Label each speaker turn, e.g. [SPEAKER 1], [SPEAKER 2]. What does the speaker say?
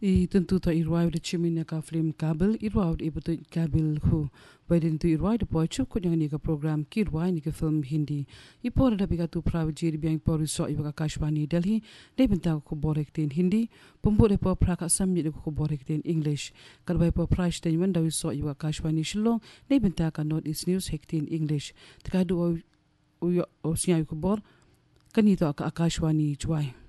[SPEAKER 1] I tentu ta irwai de chimina ka film kabel irwai de betul kabel hu baden tu irwai de poichu ko yang ni ka program kirwai ni ka film hindi I por da biga tu prav jiri biang por so I ka Kashwani Delhi de benta ko borek tin hindi pumbu de por pra ka sammi de ko borek tin English kalbai por price de man da so I ka Kashwani Shillong de benta ka North East News hektin English tka du o sia ko bor kanito ka Kashwani chwai